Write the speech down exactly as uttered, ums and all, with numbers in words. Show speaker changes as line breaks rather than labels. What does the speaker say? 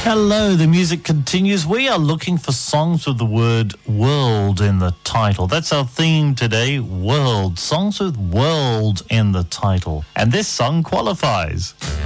Hello, the music continues. We are looking for songs with the word world in the title. That's our theme today, world. Songs with world in the title. And this song qualifies.